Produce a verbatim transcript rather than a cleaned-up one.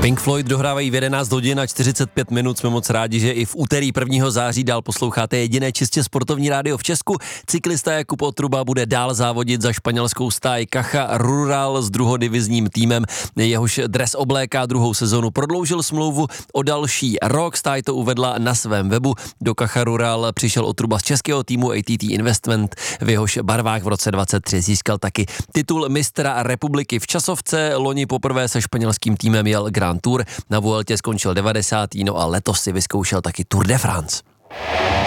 Pink Floyd dohrávají v jedenáct hodin a čtyřicet pět minut. Jsme moc rádi, že i v úterý prvního září dál posloucháte jediné čistě sportovní rádio v Česku. Cyklista Jakub Otruba bude dál závodit za španělskou stáj Caja Rural s druhodivizním týmem. Jehož dres obléká druhou sezonu. Prodloužil smlouvu o další rok. Stáj to uvedla na svém webu. Do Caja Rural přišel Otruba z českého týmu A T T Investment. V jehož barvách v roce dvacet tři získal taky titul mistra republiky v časovce. Loni poprvé se španělským týmem jel Grand Tour. Na Vueltě skončil devadesátý No a letos si vyzkoušel taky Tour de France.